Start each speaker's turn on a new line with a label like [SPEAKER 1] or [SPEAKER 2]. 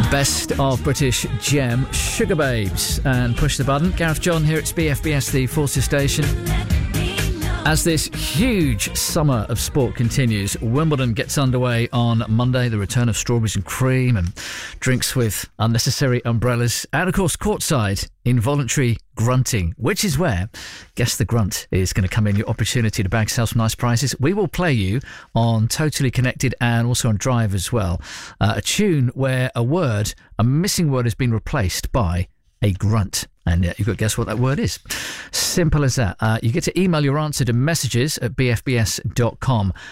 [SPEAKER 1] Best of British Gem, Sugar Babes, and Push the Button. Gareth John here, it's BFBS, the Forces Station. As this huge summer of sport continues, Wimbledon gets underway on Monday. The return of strawberries and cream and drinks with unnecessary umbrellas. And of course, courtside, involuntary grunting, which is where Guess the Grunt is going to come in. Your opportunity to bag yourself some nice prizes. We will play you on Totally Connected and also on Drive as well. A tune where a missing word has been replaced by a grunt. And you've got to guess what that word is. Simple as that. You get to email your answer to messages@bfbs.com.